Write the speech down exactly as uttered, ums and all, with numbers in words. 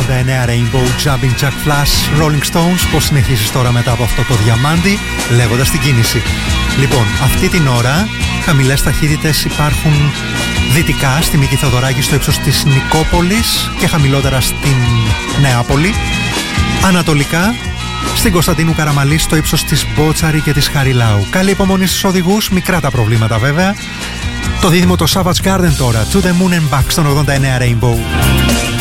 ογδόντα εννέα Rainbow, Jumping Jack Flash, Rolling Stones. Πώς συνεχίζεις τώρα μετά από αυτό το διαμάντι, λέγοντας την κίνηση. Λοιπόν, αυτή την ώρα χαμηλές ταχύτητες υπάρχουν δυτικά στη Μίκη Θεοδωράκη στο ύψος της Νικόπολης και χαμηλότερα στην Νεάπολη. Ανατολικά στην Κωνσταντίνου Καραμαλή στο ύψος της Μπότσαρη και της Χαριλάου. Καλή υπομονή στους οδηγούς, μικρά τα προβλήματα βέβαια. Το δίδυμο το Savage Garden τώρα, To the Moon and Back στον ογδόντα εννέα Rainbow.